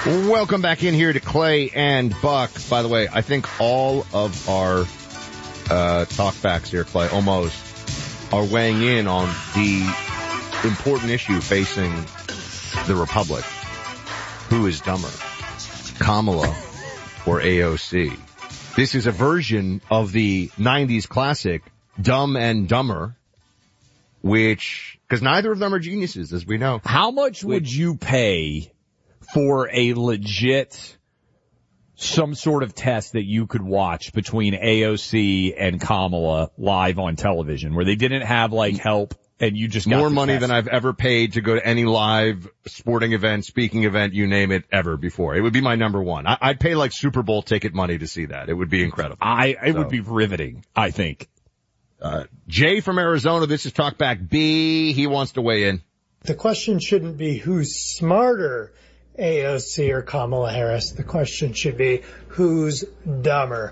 Welcome back in here to Clay and Buck. By the way, I think all of our talkbacks here, Clay, almost, are weighing in on the important issue facing the Republic. Who is dumber, Kamala or AOC? This is a version of the 90s classic Dumb and Dumber, because neither of them are geniuses, as we know. How much would you pay for a legit, some sort of test that you could watch between AOC and Kamala live on television, where they didn't have help and you just got more money test? Than I've ever paid to go to any live sporting event, speaking event, you name it, ever before. It would be my number one. I'd pay Super Bowl ticket money to see that. It would be incredible. It would be riveting, I think. Jay from Arizona, this is Talkback B. He wants to weigh in. The question shouldn't be who's smarter, AOC or Kamala Harris. The question should be who's dumber.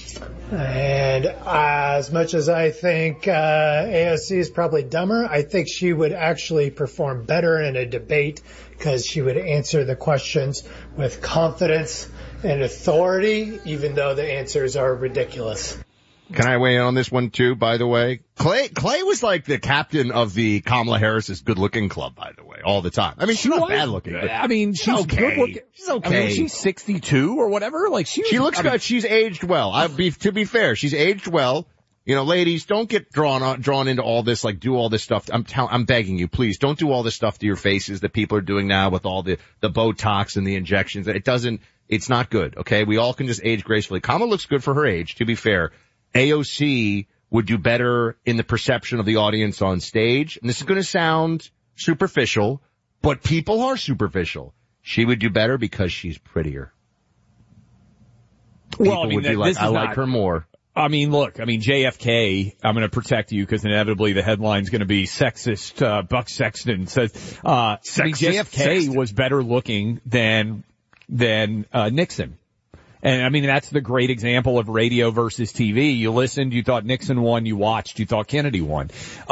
And as much as I think AOC is probably dumber, I think she would actually perform better in a debate because she would answer the questions with confidence and authority, even though the answers are ridiculous. Can I weigh in on this one too, by the way? Clay was like the captain of the Kamala Harris's good-looking club, by the way, all the time. I mean, she's not bad-looking. She's okay. Good-looking. She's okay. She's 62 or whatever. She looks good. She's aged well. To be fair, she's aged well. You know, ladies, don't get drawn into all this, do all this stuff. I'm begging you, please, don't do all this stuff to your faces that people are doing now with all the Botox and the injections. It's not good, okay? We all can just age gracefully. Kamala looks good for her age, to be fair. AOC would do better in the perception of the audience on stage. And this is going to sound superficial, but people are superficial. She would do better because she's prettier. People would be like, I like her more. JFK, I'm going to protect you because inevitably the headline's going to be sexist. Buck Sexton says, JFK was better looking than Nixon. And that's the great example of radio versus TV. You listened, you thought Nixon won, you watched, you thought Kennedy won.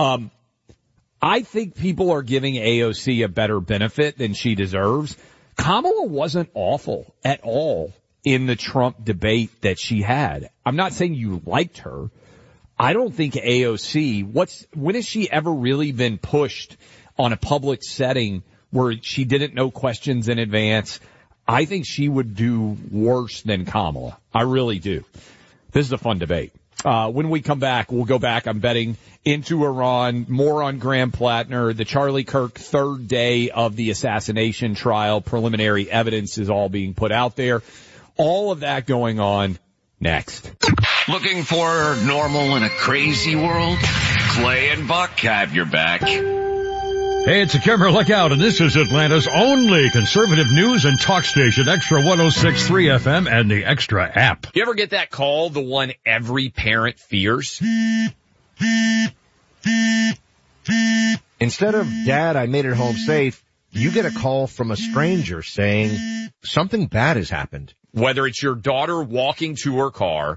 I think people are giving AOC a better benefit than she deserves. Kamala wasn't awful at all in the Trump debate that she had. I'm not saying you liked her. I don't think AOC, when has she ever really been pushed on a public setting where she didn't know questions in advance? I think she would do worse than Kamala. I really do. This is a fun debate. When we come back, we'll go back. I'm betting into Iran, more on Graham Plattner, the Charlie Kirk third day of the assassination trial. Preliminary evidence is all being put out there. All of that going on next. Looking for normal in a crazy world? Clay and Buck have your back. Hey, it's a camera lookout, and this is Atlanta's only conservative news and talk station, Extra 106.3 FM and the Extra app. You ever get that call, the one every parent fears? Instead of, Dad, I made it home safe, you get a call from a stranger saying something bad has happened. Whether it's your daughter walking to her car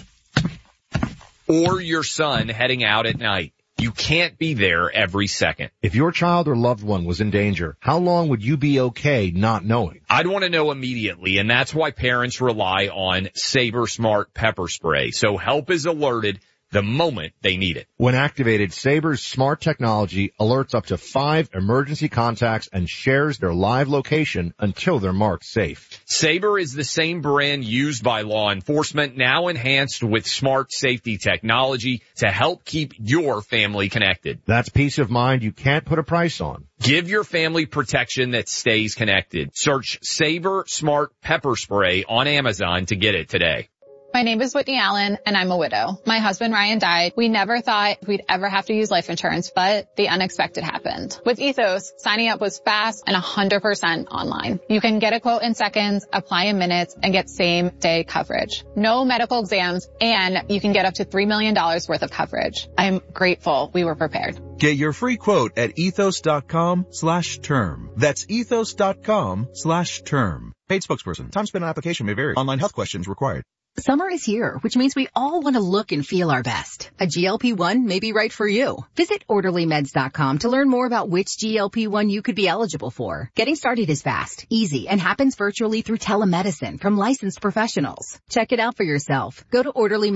or your son heading out at night, you can't be there every second. If your child or loved one was in danger, how long would you be okay not knowing? I'd want to know immediately, and that's why parents rely on Sabre Smart Pepper Spray, so help is alerted the moment they need it. When activated, Sabre's smart technology alerts up to 5 emergency contacts and shares their live location until they're marked safe. Sabre is the same brand used by law enforcement, now enhanced with smart safety technology to help keep your family connected. That's peace of mind you can't put a price on. Give your family protection that stays connected. Search Sabre Smart Pepper Spray on Amazon to get it today. My name is Whitney Allen, and I'm a widow. My husband, Ryan, died. We never thought we'd ever have to use life insurance, but the unexpected happened. With Ethos, signing up was fast and 100% online. You can get a quote in seconds, apply in minutes, and get same-day coverage. No medical exams, and you can get up to $3 million worth of coverage. I'm grateful we were prepared. Get your free quote at ethos.com/term. That's ethos.com/term. Paid spokesperson. Time spent on application may vary. Online health questions required. Summer is here, which means we all want to look and feel our best. A GLP-1 may be right for you. Visit OrderlyMeds.com to learn more about which GLP-1 you could be eligible for. Getting started is fast, easy, and happens virtually through telemedicine from licensed professionals. Check it out for yourself. Go to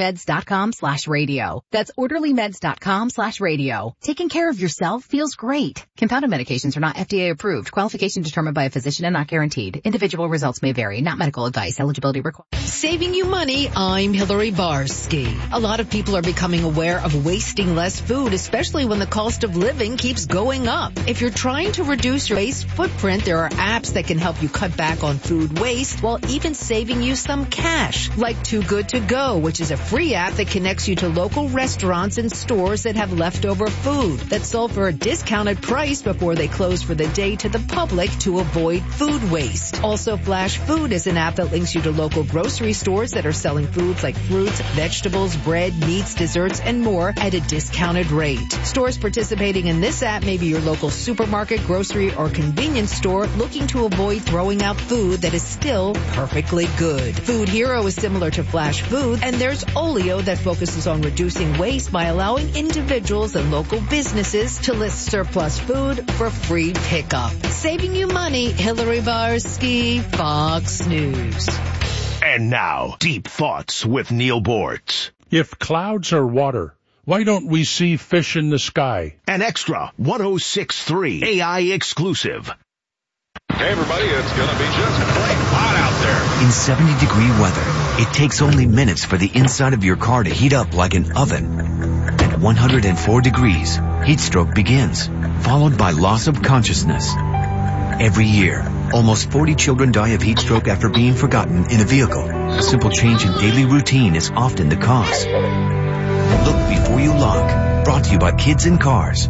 OrderlyMeds.com/radio. That's OrderlyMeds.com/radio. Taking care of yourself feels great. Compounded medications are not FDA approved. Qualification determined by a physician and not guaranteed. Individual results may vary. Not medical advice. Eligibility required. Saving you money. I'm Hillary Barsky. A lot of people are becoming aware of wasting less food, especially when the cost of living keeps going up. If you're trying to reduce your waste footprint, there are apps that can help you cut back on food waste while even saving you some cash, like Too Good To Go, which is a free app that connects you to local restaurants and stores that have leftover food that's sold for a discounted price before they close for the day to the public to avoid food waste. Also, Flash Food is an app that links you to local grocery stores that are selling foods like fruits, vegetables, bread, meats, desserts, and more at a discounted rate. Stores participating in this app may be your local supermarket, grocery, or convenience store looking to avoid throwing out food that is still perfectly good. Food Hero is similar to Flash Food, and there's Olio that focuses on reducing waste by allowing individuals and local businesses to list surplus food for free pickup. Saving you money, Hillary Barsky, Fox News. And now, Deep Thoughts with Neil Bortz. If clouds are water, why don't we see fish in the sky? An extra 106.3 AI exclusive. Hey everybody, it's gonna be just plain hot out there. In 70-degree weather, it takes only minutes for the inside of your car to heat up like an oven. At 104 degrees, heat stroke begins, followed by loss of consciousness. Every year, almost 40 children die of heat stroke after being forgotten in a vehicle. A simple change in daily routine is often the cause. Look before you lock. Brought to you by Kids in Cars.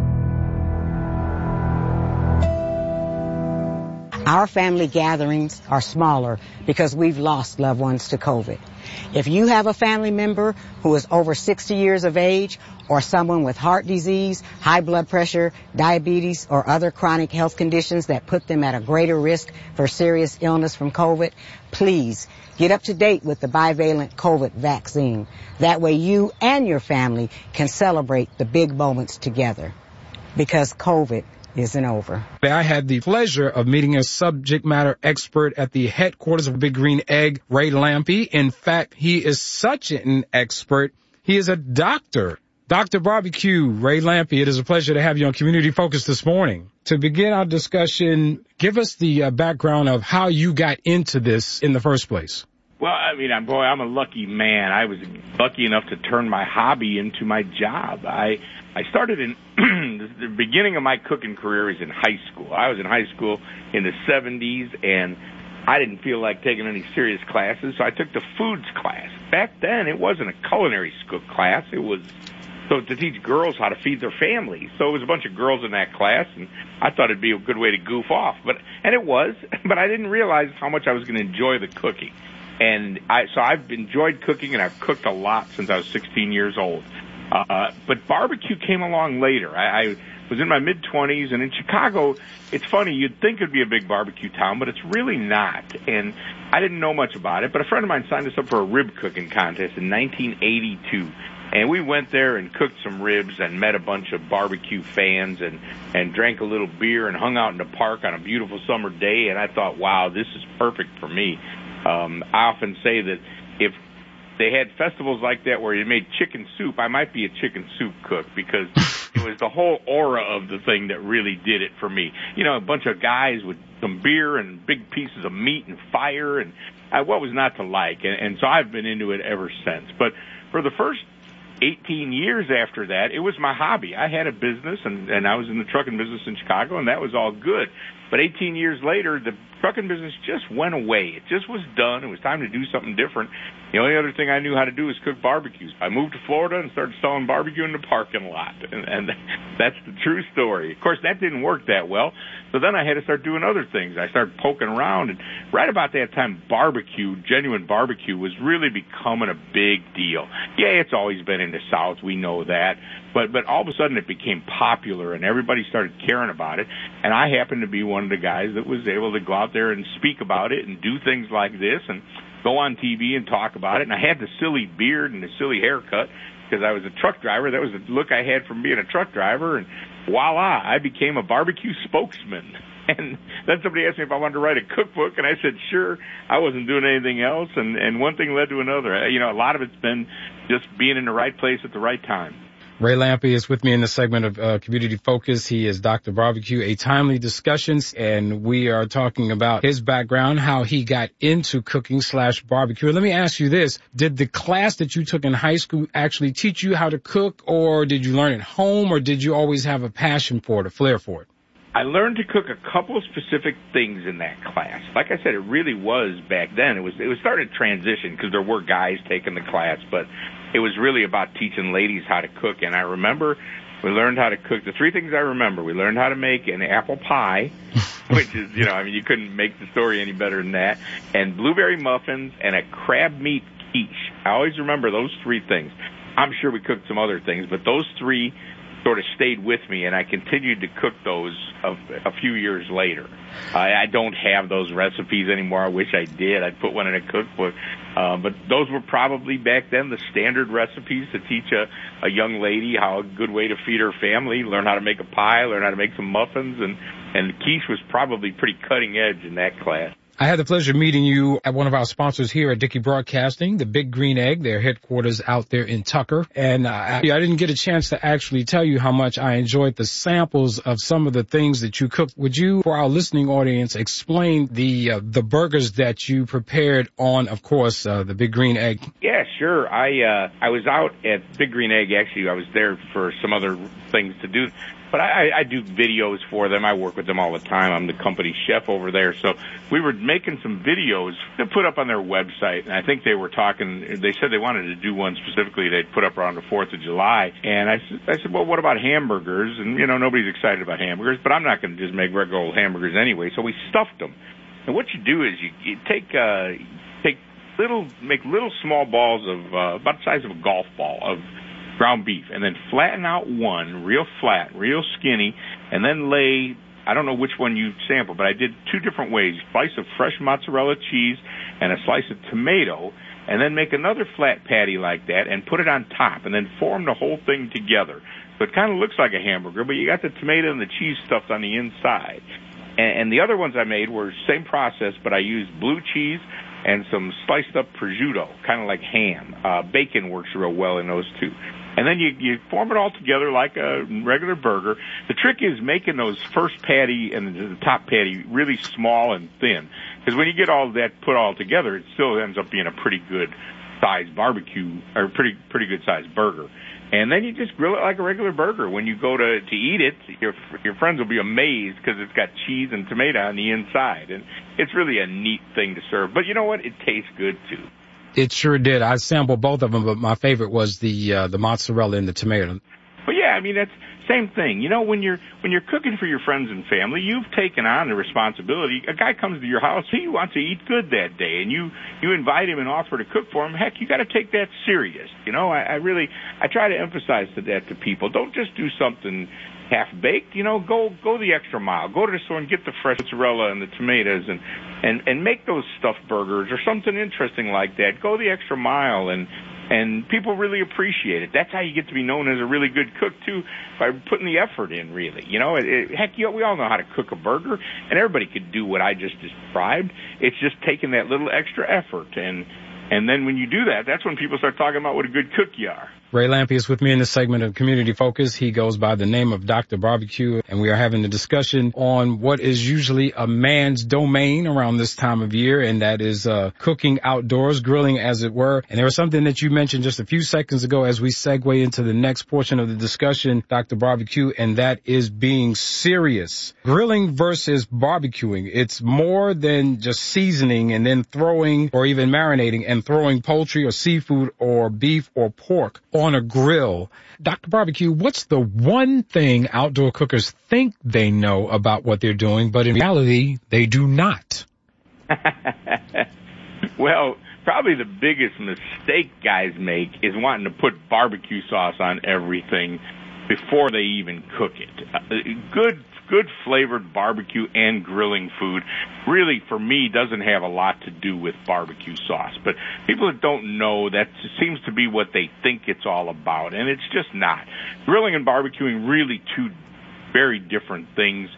Our family gatherings are smaller because we've lost loved ones to COVID. If you have a family member who is over 60 years of age or someone with heart disease, high blood pressure, diabetes, or other chronic health conditions that put them at a greater risk for serious illness from COVID, please get up to date with the bivalent COVID vaccine. That way you and your family can celebrate the big moments together, because COVID isn't over. I had the pleasure of meeting a subject matter expert at the headquarters of Big Green Egg, Ray Lampe. In fact, he is such an expert, he is a doctor. Dr. Barbecue, Ray Lampe, it is a pleasure to have you on Community Focus this morning. To begin our discussion, give us the background of how you got into this in the first place. Well, I mean, I'm a lucky man. I was lucky enough to turn my hobby into my job. I started in the beginning of my cooking career is in high school. I was in high school in the 70s, and I didn't feel like taking any serious classes, so I took the foods class. Back then, it wasn't a culinary school class. It was so to teach girls how to feed their families. So it was a bunch of girls in that class, and I thought it'd be a good way to goof off. And it was, but I didn't realize how much I was going to enjoy the cooking. And so I've enjoyed cooking, and I've cooked a lot since I was 16 years old. But barbecue came along later. I was in my mid-20s, and in Chicago, it's funny, you'd think it'd be a big barbecue town, but it's really not. And I didn't know much about it, but a friend of mine signed us up for a rib cooking contest in 1982. And we went there and cooked some ribs and met a bunch of barbecue fans and drank a little beer and hung out in the park on a beautiful summer day. And I thought, wow, this is perfect for me. I often say that if they had festivals like that where you made chicken soup, I might be a chicken soup cook, because it was the whole aura of the thing that really did it for me. You know, a bunch of guys with some beer and big pieces of meat and fire, and what was not to like? And so I've been into it ever since. But for the first 18 years after that, it was my hobby. I had a business, and I was in the trucking business in Chicago, and that was all good. But 18 years later, the trucking business just went away. It just was done. It was time to do something different. The only other thing I knew how to do was cook barbecues. I moved to Florida and started selling barbecue in the parking lot, and that's the true story. Of course, that didn't work that well, so then I had to start doing other things. I started poking around, and right about that time, barbecue, genuine barbecue, was really becoming a big deal. Yeah, it's always been in the South. We know that. But all of a sudden it became popular, and everybody started caring about it. And I happened to be one of the guys that was able to go out there and speak about it and do things like this. And go on TV and talk about it. And I had the silly beard and the silly haircut because I was a truck driver. That was the look I had from being a truck driver. And voila, I became a barbecue spokesman. And then somebody asked me if I wanted to write a cookbook, and I said, sure. I wasn't doing anything else, and one thing led to another. You know, a lot of it's been just being in the right place at the right time. Ray Lampe is with me in the segment of Community Focus. He is Dr. Barbecue, a timely discussions, and we are talking about his background, how he got into cooking/barbecue. Let me ask you this. Did the class that you took in high school actually teach you how to cook, or did you learn at home, or did you always have a passion for it, a flair for it? I learned to cook a couple of specific things in that class. Like I said, it really was back then. It was starting to transition because there were guys taking the class, but it was really about teaching ladies how to cook. And I remember we learned how to cook. The three things I remember: we learned how to make an apple pie, which is, you know, I mean, you couldn't make the story any better than that, and blueberry muffins and a crab meat quiche. I always remember those three things. I'm sure we cooked some other things, but those three sort of stayed with me, and I continued to cook those a few years later. I don't have those recipes anymore. I wish I did. I'd put one in a cookbook. But those were probably back then the standard recipes to teach a young lady how a good way to feed her family, learn how to make a pie, learn how to make some muffins, and quiche was probably pretty cutting edge in that class. I had the pleasure of meeting you at one of our sponsors here at Dickey Broadcasting, the Big Green Egg, their headquarters out there in Tucker. And I didn't get a chance to actually tell you how much I enjoyed the samples of some of the things that you cooked. Would you, for our listening audience, explain the burgers that you prepared on, of course, the Big Green Egg? Yeah, sure. I was out at Big Green Egg. Actually, I was there for some other things to do. But I do videos for them. I work with them all the time. I'm the company chef over there. So we were making some videos to put up on their website. And I think they were talking, they said they wanted to do one specifically they'd put up around the 4th of July. And I said, well, what about hamburgers? And, you know, nobody's excited about hamburgers, but I'm not going to just make regular old hamburgers anyway. So we stuffed them. And what you do is you make little small balls of about the size of a golf ball of ground beef, and then flatten out one real flat, real skinny, and then lay, I don't know which one you sample, but I did two different ways: slice of fresh mozzarella cheese and a slice of tomato, and then make another flat patty like that and put it on top, and then form the whole thing together. So it kind of looks like a hamburger, but you got the tomato and the cheese stuffed on the inside. And the other ones I made were same process, but I used blue cheese and some sliced up prosciutto, kind of like ham. Bacon works real well in those two. And then you form it all together like a regular burger. The trick is making those first patty and the top patty really small and thin. Because when you get all that put all together, it still ends up being a pretty good sized barbecue, or pretty good sized burger. And then you just grill it like a regular burger. When you go to eat it, your friends will be amazed because it's got cheese and tomato on the inside. And it's really a neat thing to serve. But you know what? It tastes good, too. It sure did. I sampled both of them, but my favorite was the mozzarella and the tomato. Well, yeah, I mean, that's same thing. You know, when you're cooking for your friends and family, you've taken on the responsibility. A guy comes to your house, he wants to eat good that day, and you invite him and offer to cook for him. Heck, you got to take that serious. You know, I try to emphasize that to people. Don't just do something half-baked, you know, go the extra mile. Go to the store and get the fresh mozzarella and the tomatoes and make those stuffed burgers or something interesting like that. Go the extra mile, and people really appreciate it. That's how you get to be known as a really good cook, too, by putting the effort in, really. You know, heck, we all know how to cook a burger, and everybody could do what I just described. It's just taking that little extra effort, and then when you do that, that's when people start talking about what a good cook you are. Ray Lampe is with me in this segment of Community Focus. He goes by the name of Dr. Barbecue, and we are having a discussion on what is usually a man's domain around this time of year, and that is cooking outdoors, grilling as it were. And there was something that you mentioned just a few seconds ago as we segue into the next portion of the discussion, Dr. Barbecue, and that is being serious. Grilling versus barbecuing. It's more than just seasoning and then throwing or even marinating and throwing poultry or seafood or beef or pork on a grill. Dr. Barbecue, what's the one thing outdoor cookers think they know about what they're doing, but in reality, they do not? Well, probably the biggest mistake guys make is wanting to put barbecue sauce on everything before they even cook it. Good good flavored barbecue and grilling food really, for me, doesn't have a lot to do with barbecue sauce. But people that don't know, that seems to be what they think it's all about, and it's just not. Grilling and barbecuing, really two very different things.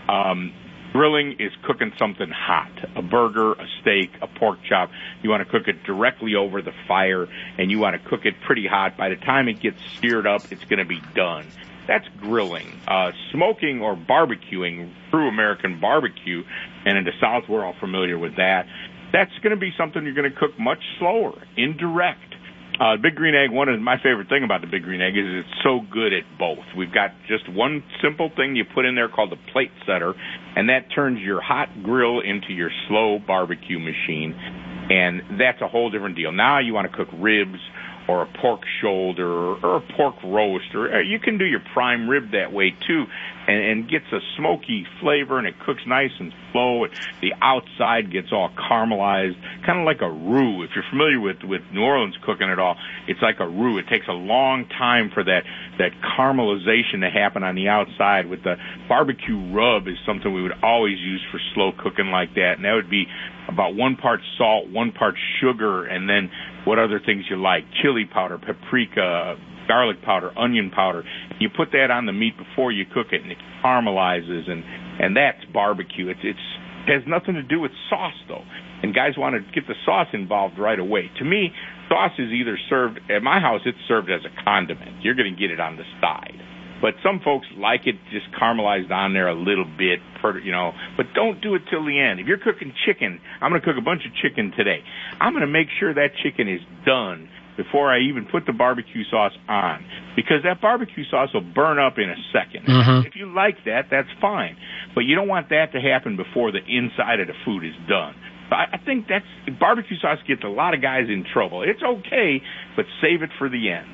Grilling is cooking something hot, a burger, a steak, a pork chop. You want to cook it directly over the fire, and you want to cook it pretty hot. By the time it gets seared up, it's going to be done. That's grilling. Smoking or barbecuing, true American barbecue, and in the South we're all familiar with that. That's going to be something you're going to cook much slower, indirect. Big Green Egg, one of my favorite thing about the Big Green Egg is it's so good at both. We've got just one simple thing you put in there called the plate setter, and that turns your hot grill into your slow barbecue machine, and that's a whole different deal. Now you want to cook ribs or a pork shoulder or a pork roast, or you can do your prime rib that way too, and gets a smoky flavor, and it cooks nice and slow. The outside gets all caramelized, kind of like a roux. If you're familiar with New Orleans cooking at all, it's like a roux. It takes a long time for that caramelization to happen on the outside. With the barbecue rub is something we would always use for slow cooking like that, and that would be about 1 part salt, 1 part sugar, and then what other things you like, chili powder, paprika, garlic powder, onion powder. You put that on the meat before you cook it, and it caramelizes, and that's barbecue. It has nothing to do with sauce, though. And guys want to get the sauce involved right away. To me, sauce is either served, at my house, it's served as a condiment. You're going to get it on the side. But some folks like it just caramelized on there a little bit, but don't do it till the end. If you're cooking chicken, I'm going to cook a bunch of chicken today. I'm going to make sure that chicken is done before I even put the barbecue sauce on, because that barbecue sauce will burn up in a second. Mm-hmm. If you like that, that's fine. But you don't want that to happen before the inside of the food is done. So I think barbecue sauce gets a lot of guys in trouble. It's okay, but save it for the end.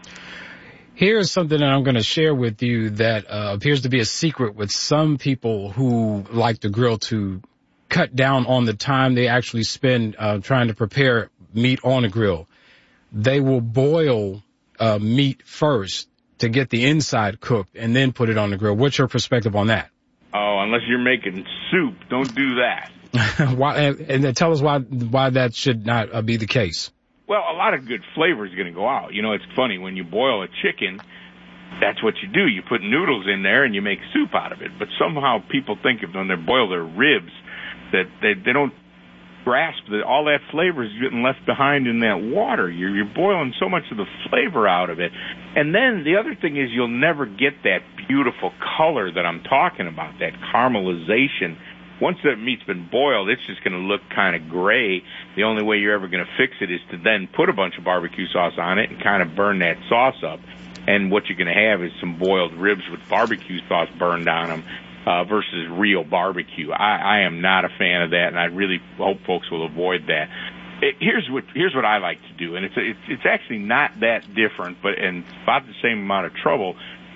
Here's something that I'm going to share with you that appears to be a secret with some people who like to grill, to cut down on the time they actually spend trying to prepare meat on a grill. They will boil meat first to get the inside cooked and then put it on the grill. What's your perspective on that? Oh, unless you're making soup, don't do that. Why? And then tell us why that should not be the case. Well, a lot of good flavor is going to go out. You know, it's funny, when you boil a chicken, that's what you do. You put noodles in there and you make soup out of it. But somehow people think when they boil their ribs that they don't grasp that all that flavor is getting left behind in that water. You're boiling so much of the flavor out of it. And then the other thing is you'll never get that beautiful color that I'm talking about, that caramelization. Once that meat's been boiled, it's just going to look kind of gray. The only way you're ever going to fix it is to then put a bunch of barbecue sauce on it and kind of burn that sauce up. And what you're going to have is some boiled ribs with barbecue sauce burned on them versus real barbecue. I am not a fan of that, and I really hope folks will avoid that. Here's what I like to do, and it's actually not that different, and about the same amount of trouble.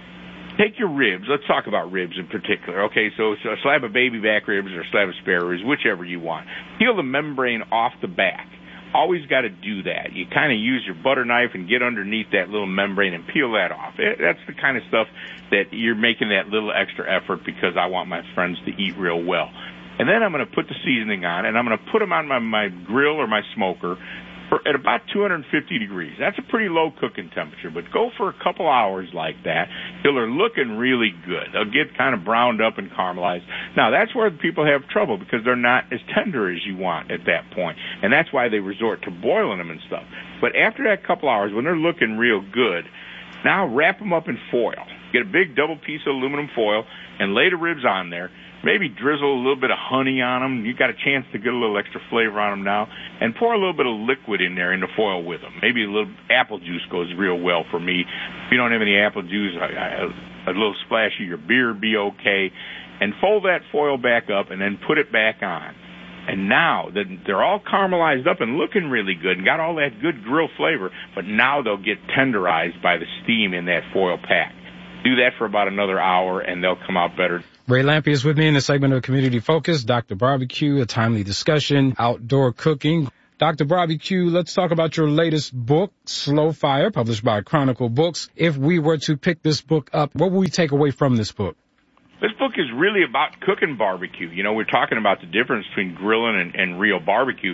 Take your ribs. Let's talk about ribs in particular. Okay, so a slab of baby back ribs or a slab of spare ribs, whichever you want. Peel the membrane off the back. Always got to do that. You kind of use your butter knife and get underneath that little membrane and peel that off. That's the kind of stuff that you're making that little extra effort because I want my friends to eat real well. And then I'm going to put the seasoning on, and I'm going to put them on my grill or my smoker at about 250 degrees. That's a pretty low cooking temperature, but go for a couple hours like that till they're looking really good. They'll get kind of browned up and caramelized. Now, that's where people have trouble because they're not as tender as you want at that point, and that's why they resort to boiling them and stuff. But after that couple hours, when they're looking real good, now wrap them up in foil. Get a big double piece of aluminum foil and lay the ribs on there. Maybe drizzle a little bit of honey on them. You got a chance to get a little extra flavor on them now. And pour a little bit of liquid in there in the foil with them. Maybe a little apple juice goes real well for me. If you don't have any apple juice, a little splash of your beer would be okay. And fold that foil back up and then put it back on. And now that they're all caramelized up and looking really good and got all that good grill flavor, but now they'll get tenderized by the steam in that foil pack. Do that for about another hour and they'll come out better. Ray Lampe is with me in the segment of Community Focus, Dr. Barbecue, a timely discussion, outdoor cooking. Dr. Barbecue, let's talk about your latest book, Slow Fire, published by Chronicle Books. If we were to pick this book up, what would we take away from this book? This book is really about cooking barbecue. You know, we're talking about the difference between grilling and real barbecue.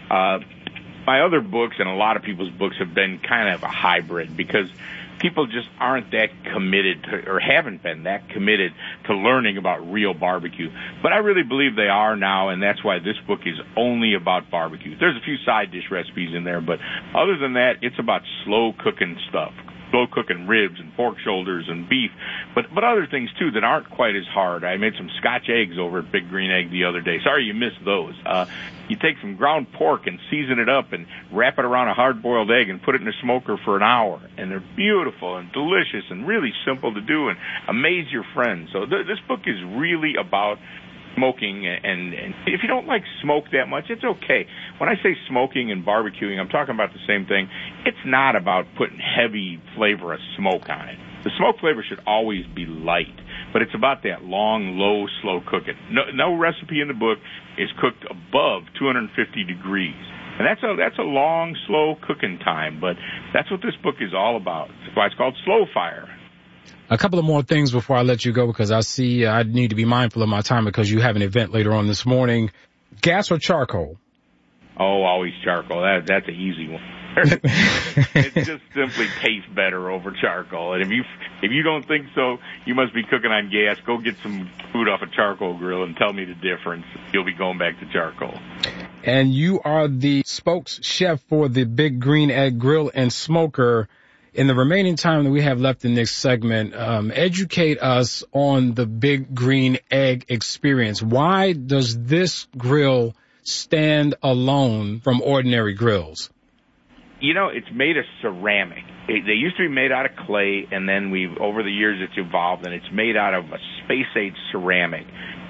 My other books and a lot of people's books have been kind of a hybrid because people just aren't that committed to, or haven't been that committed to learning about real barbecue. But I really believe they are now, and that's why this book is only about barbecue. There's a few side dish recipes in there, but other than that, it's about slow cooking stuff. Slow cooking ribs and pork shoulders and beef, but other things too that aren't quite as hard. I made some Scotch eggs over at Big Green Egg the other day. Sorry you missed those. You take some ground pork and season it up and wrap it around a hard-boiled egg and put it in a smoker for an hour, and they're beautiful and delicious and really simple to do and amaze your friends. So this book is really about smoking, and if you don't like smoke that much, it's okay. When I say smoking and barbecuing, I'm talking about the same thing. It's not about putting heavy flavor of smoke on it. The smoke flavor should always be light, but it's about that long, low, slow cooking. No recipe in the book is cooked above 250 degrees. And that's a long, slow cooking time, but that's what this book is all about. That's why it's called Slow Fire. A couple of more things before I let you go, because I see I need to be mindful of my time because you have an event later on this morning. Gas or charcoal? Oh, always charcoal. That's an easy one. It just simply tastes better over charcoal. And if you don't think so, you must be cooking on gas. Go get some food off a charcoal grill and tell me the difference. You'll be going back to charcoal. And you are the spokes chef for the Big Green Egg Grill and Smoker. In the remaining time that we have left in this segment, educate us on the Big Green Egg experience. Why does this grill stand alone from ordinary grills? You know, it's made of ceramic. They used to be made out of clay, and then over the years it's evolved, and it's made out of a space-age ceramic.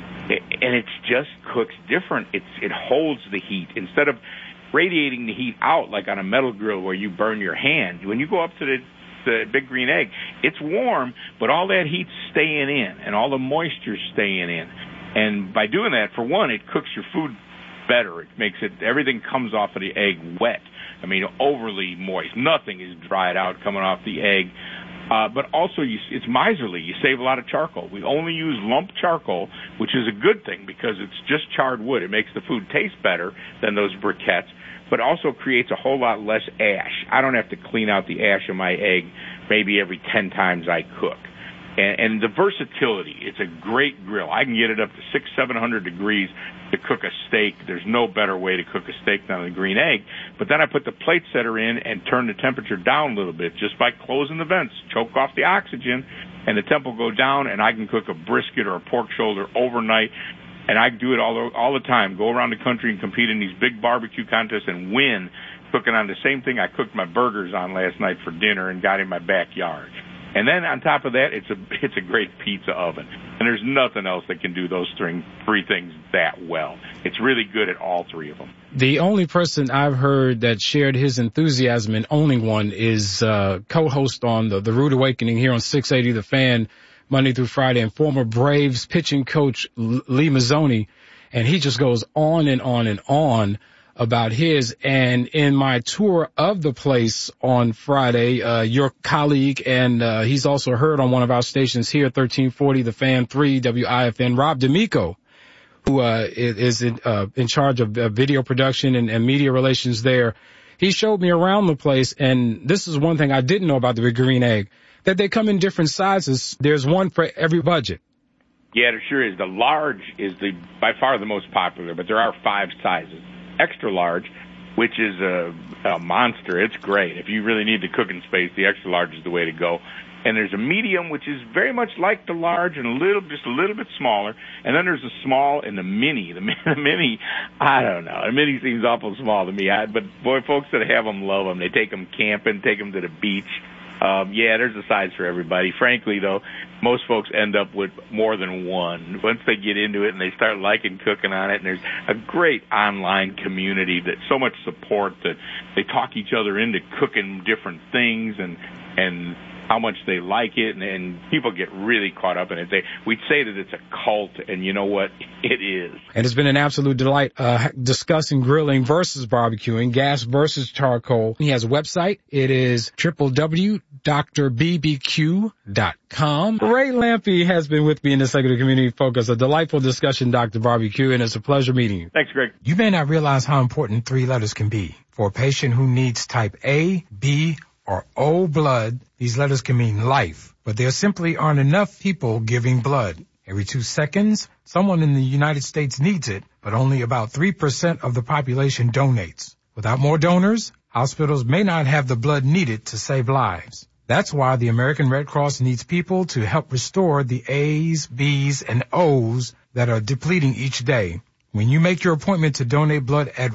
And it just cooks different. It holds the heat. Instead of radiating the heat out like on a metal grill where you burn your hand, when you go up to the Big Green Egg, it's warm, but all that heat's staying in, and all the moisture's staying in. And by doing that, for one, it cooks your food better. It makes everything comes off of the egg wet. I mean, overly moist. Nothing is dried out coming off the egg. But also, it's miserly. You save a lot of charcoal. We only use lump charcoal, which is a good thing because it's just charred wood. It makes the food taste better than those briquettes, but also creates a whole lot less ash. I don't have to clean out the ash of my egg maybe every 10 times I cook. And the versatility, it's a great grill. I can get it up to 600-700 degrees to cook a steak. There's no better way to cook a steak than a green egg. But then I put the plate setter in and turn the temperature down a little bit just by closing the vents, choke off the oxygen, and the temp will go down, and I can cook a brisket or a pork shoulder overnight. And I do it all the time. Go around the country and compete in these big barbecue contests and win cooking on the same thing I cooked my burgers on last night for dinner and got in my backyard. And then on top of that, it's a great pizza oven. And there's nothing else that can do those three things that well. It's really good at all three of them. The only person I've heard that shared his enthusiasm, and only one, is co-host on the Rude Awakening here on 680 The Fan, Monday through Friday, and former Braves pitching coach Lee Mazzoni. And he just goes on and on and on about his. And in my tour of the place on Friday, your colleague, and he's also heard on one of our stations here, 1340 The Fan 3 WIFN, Rob D'Amico, who is in charge of video production and media relations there. He showed me around the place, and this is one thing I didn't know about the Big Green Egg, that they come in different sizes. There's one for every budget. Yeah, there sure is. The large is by far the most popular, but there are 5 sizes. Extra large, which is a monster. It's great. If you really need the cooking space, the extra large is the way to go. And there's a medium, which is very much like the large and just a little bit smaller. And then there's a small and the mini. The mini, I don't know. The mini seems awful small to me. But boy, folks that have them love them. They take them camping, take them to the beach. Yeah, there's a size for everybody. Frankly, though, most folks end up with more than one. Once they get into it and they start liking cooking on it, and there's a great online community that so much support that they talk each other into cooking different things, and how much they like it, and people get really caught up in it. We'd say that it's a cult, and you know what? It is. And it's been an absolute delight discussing grilling versus barbecuing, gas versus charcoal. He has a website. It is www.drbbq.com. Ray Lampe has been with me in the segment of Community Focus. A delightful discussion, Dr. Barbecue, and it's a pleasure meeting you. Thanks, Greg. You may not realize how important 3 letters can be. For a patient who needs type A, B, or O blood, these letters can mean life, but there simply aren't enough people giving blood. Every 2 seconds, someone in the United States needs it, but only about 3% of the population donates. Without more donors, hospitals may not have the blood needed to save lives. That's why the American Red Cross needs people to help restore the A's, B's, and O's that are depleting each day. When you make your appointment to donate blood at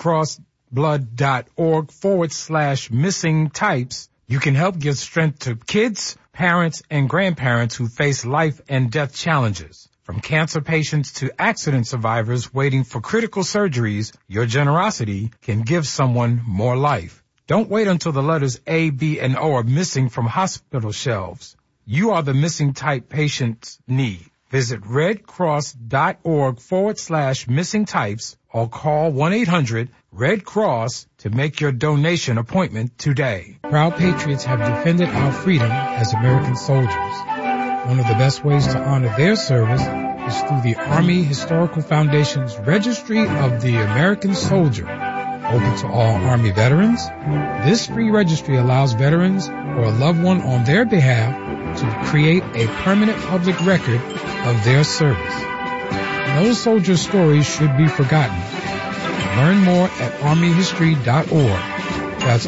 redcrossblood.org/missing types, you can help give strength to kids, parents, and grandparents who face life and death challenges. From cancer patients to accident survivors waiting for critical surgeries, your generosity can give someone more life. Don't wait until the letters A, B, and O are missing from hospital shelves. You are the missing type patients need. Visit redcross.org/missing types or call 1-800-RED-CROSS to make your donation appointment today. Proud patriots have defended our freedom as American soldiers. One of the best ways to honor their service is through the Army Historical Foundation's Registry of the American Soldier, open to all Army veterans. This free registry allows veterans or a loved one on their behalf to create a permanent public record of their service. No soldier stories should be forgotten. Learn more at armyhistory.org. That's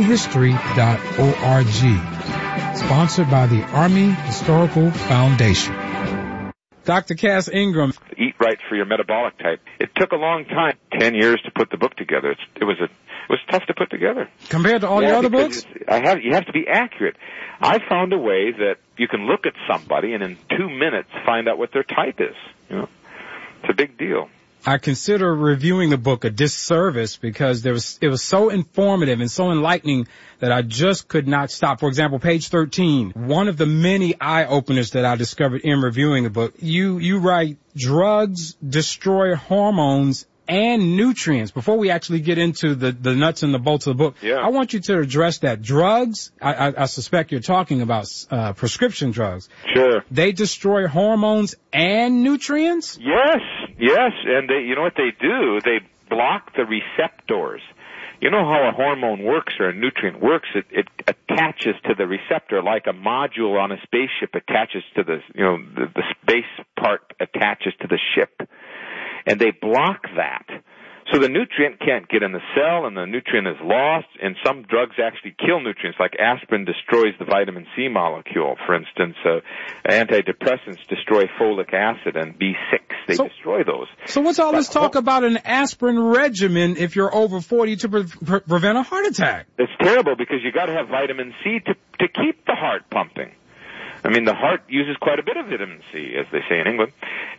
armyhistory.org. Sponsored by the Army Historical Foundation. Dr. Cass Ingram. Eat right for your metabolic type. It took a long time, 10 years to put the book together. It was tough to put together. Compared to all your other books? You have to be accurate. I found a way that you can look at somebody and in 2 minutes find out what their type is. You know, it's a big deal. I consider reviewing the book a disservice because it was so informative and so enlightening that I just could not stop. For example, page 13, one of the many eye-openers that I discovered in reviewing the book, you write, drugs destroy hormones and nutrients. Before we actually get into the nuts and the bolts of the book, I want you to address that. Drugs, I suspect you're talking about prescription drugs. Sure. They destroy hormones and nutrients? Yes, and you know what they do? They block the receptors. You know how a hormone works or a nutrient works? It attaches to the receptor like a module on a spaceship attaches to the space part attaches to the ship. And they block that. So the nutrient can't get in the cell and the nutrient is lost, and some drugs actually kill nutrients, like aspirin destroys the vitamin C molecule, for instance. Antidepressants destroy folic acid and B6. They destroy those. So what's all this talk about an aspirin regimen if you're over 40 to prevent a heart attack? It's terrible because you got to have vitamin C to keep the heart pumping. I mean, the heart uses quite a bit of vitamin C, as they say in England.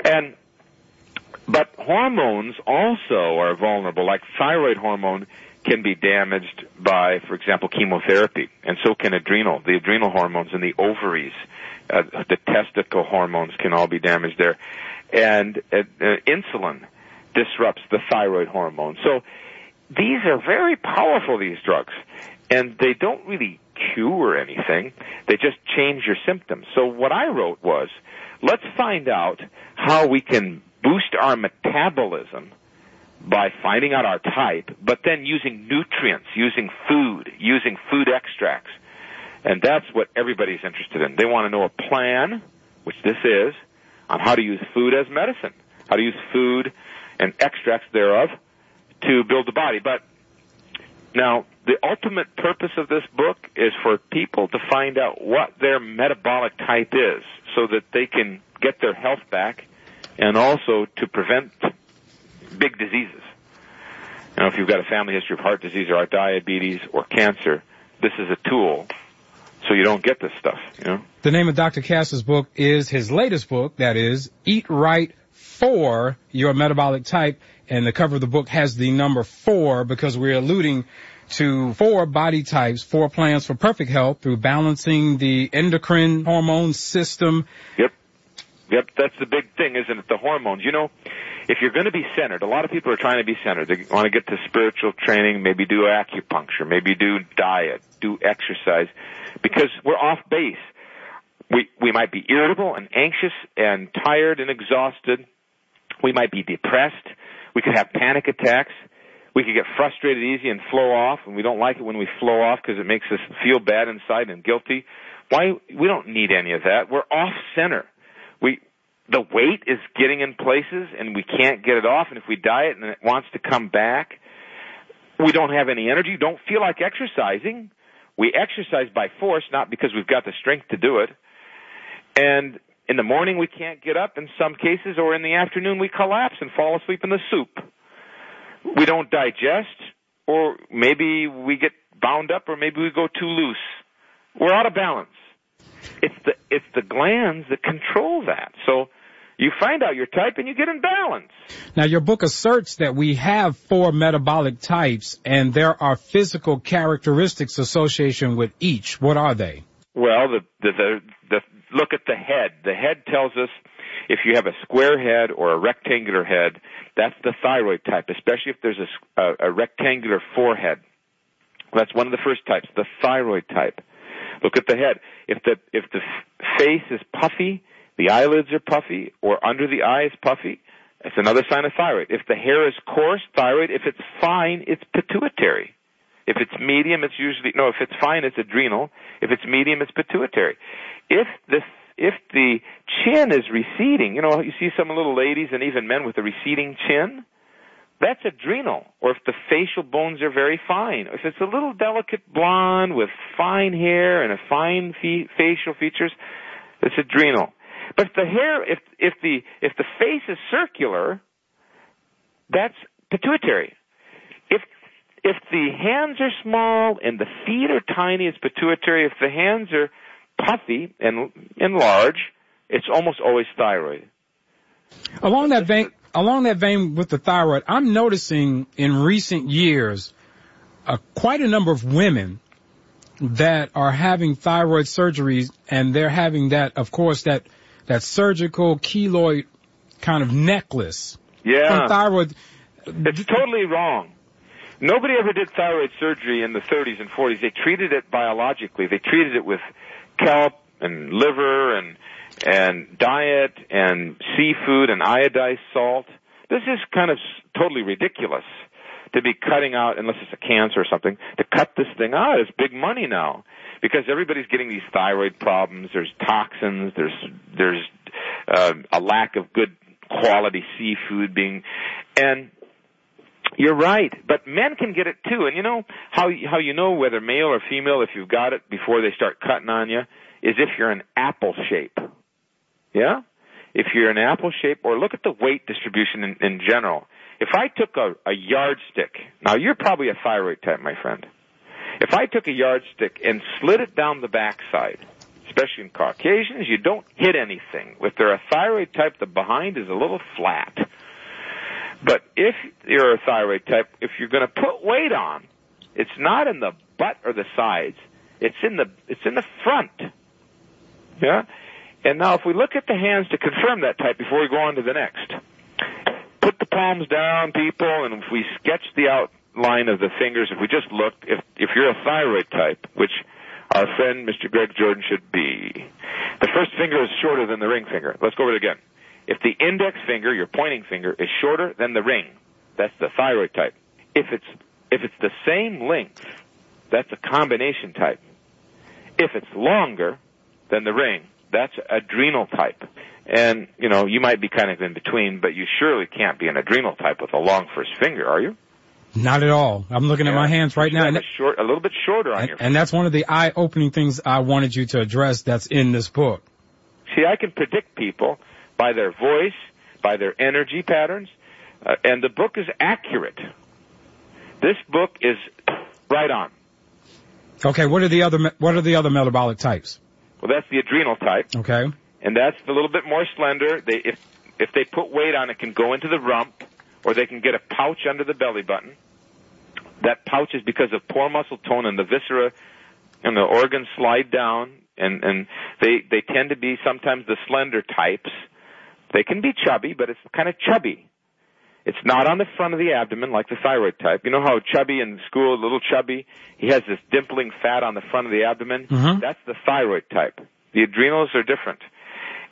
But hormones also are vulnerable, like thyroid hormone can be damaged by, for example, chemotherapy, and so can the adrenal hormones in the ovaries. The testicle hormones can all be damaged there. And insulin disrupts the thyroid hormone. So these are very powerful, these drugs, and they don't really cure anything. They just change your symptoms. So what I wrote was, let's find out how we can boost our metabolism by finding out our type, but then using nutrients, using food extracts. And that's what everybody's interested in. They want to know a plan, which this is, on how to use food as medicine, how to use food and extracts thereof to build the body. But now, the ultimate purpose of this book is for people to find out what their metabolic type is so that they can get their health back and also to prevent big diseases. You know, if you've got a family history of heart disease or diabetes or cancer, this is a tool so you don't get this stuff, you know. The name of Dr. Cass's book is his latest book, that is, Eat Right for Your Metabolic Type, and the cover of the book has the number 4 because we're alluding to 4 body types, 4 plans for perfect health through balancing the endocrine hormone system. Yep, that's the big thing, isn't it? The hormones. You know, if you're going to be centered, a lot of people are trying to be centered. They want to get to spiritual training, maybe do acupuncture, maybe do diet, do exercise, because we're off base. We might be irritable and anxious and tired and exhausted. We might be depressed. We could have panic attacks. We could get frustrated easy and flow off, and we don't like it when we flow off because it makes us feel bad inside and guilty. We don't need any of that. We're off center. The weight is getting in places, and we can't get it off, and if we diet and it wants to come back, we don't have any energy, don't feel like exercising. We exercise by force, not because we've got the strength to do it. And in the morning we can't get up in some cases, or in the afternoon we collapse and fall asleep in the soup. We don't digest, or maybe we get bound up, or maybe we go too loose. We're out of balance. It's the glands that control that. So you find out your type and you get in balance. Now, your book asserts that we have 4 metabolic types, and there are physical characteristics associated with each. What are they? Well, the look at the head. The head tells us if you have a square head or a rectangular head, that's the thyroid type, especially if there's a rectangular forehead. That's one of the first types, the thyroid type. Look at the head. If the face is puffy, the eyelids are puffy, or under the eye is puffy, it's another sign of thyroid. If the hair is coarse, thyroid. If it's fine, it's pituitary. If it's medium, if it's fine, it's adrenal. If it's medium, it's pituitary. If the chin is receding, you see some little ladies and even men with a receding chin, that's adrenal. Or if the facial bones are very fine. If it's a little delicate blonde with fine hair and a fine facial features, it's adrenal. But if the hair, if the face is circular, that's pituitary. If the hands are small and the feet are tiny, it's pituitary. If the hands are puffy and large, it's almost always thyroid. Along that vein with the thyroid, I'm noticing in recent years quite a number of women that are having thyroid surgeries, and they're having that, of course, that surgical keloid kind of necklace. Yeah. From thyroid. It's totally wrong. Nobody ever did thyroid surgery in the 30s and 40s. They treated it biologically. They treated it with kelp and liver and diet and seafood and iodized salt. This is kind of totally ridiculous to be cutting out, unless it's a cancer or something, to cut this thing out. It's big money now because everybody's getting these thyroid problems. There's toxins. There's a lack of good quality seafood and you're right, but men can get it too. And you know how you know whether male or female, if you've got it before they start cutting on you, is if you're an apple shape. Yeah? If you're an apple shape, or look at the weight distribution in general. If I took a yardstick, now you're probably a thyroid type, my friend. If I took a yardstick and slid it down the backside, especially in Caucasians, you don't hit anything. If they're a thyroid type, the behind is a little flat. But if you're a thyroid type, if you're going to put weight on, it's not in the butt or the sides. It's in the front. Yeah? And now if we look at the hands to confirm that type before we go on to the next, put the palms down, people, and if we sketch the outline of the fingers, if we just look, if you're a thyroid type, which our friend Mr. Greg Jordan should be, the first finger is shorter than the ring finger. Let's go over it again. If the index finger, your pointing finger, is shorter than the ring, that's the thyroid type. If it's the same length, that's a combination type. If it's longer than the ring, that's adrenal type. And, you might be kind of in between, but you surely can't be an adrenal type with a long first finger, are you? Not at all. I'm looking at my hands right now. A little bit shorter on your And that's one of the eye-opening things I wanted you to address that's in this book. See, I can predict people by their voice, by their energy patterns, and the book is accurate. This book is right on. Okay, what are the other metabolic types? Well, that's the adrenal type. Okay. And that's a little bit more slender. If they put weight on it, can go into the rump, or they can get a pouch under the belly button. That pouch is because of poor muscle tone, and the viscera and the organs slide down, and they tend to be sometimes the slender types. They can be chubby, but it's kind of chubby. It's not on the front of the abdomen like the thyroid type. You know how chubby in school, little chubby, he has this dimpling fat on the front of the abdomen? Mm-hmm. That's the thyroid type. The adrenals are different.